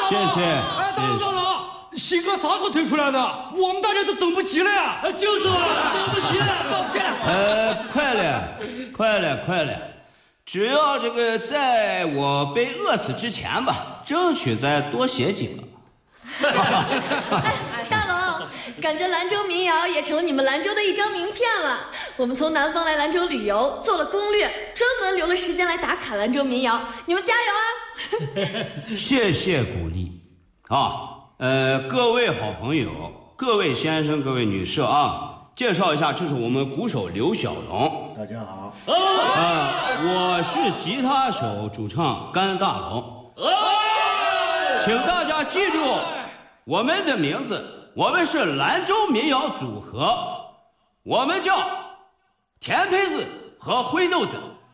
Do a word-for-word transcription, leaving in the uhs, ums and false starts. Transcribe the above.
谢谢。 哎，大佬大佬，新歌啥时候推出来的？我们大家都等不及了呀！就是嘛，等不及了，等不及了。 呃，快了，快了，快了。只要这个在我被饿死之前吧，争取再多写几个。 哎，大龙，感觉兰州民谣也成了你们兰州的一张名片了。我们从南方来兰州旅游，做了攻略，专门留了时间来打卡兰州民谣。你们加油啊！ 谢谢鼓励啊！呃，各位好朋友，各位先生，各位女士啊。介绍一下，这是我们鼓手刘小龙。 大家好。 啊、呃，我是吉他手主唱甘大龙。请大家记住我们的名字，我们是兰州民谣组合，我们叫甜胚子和灰豆子。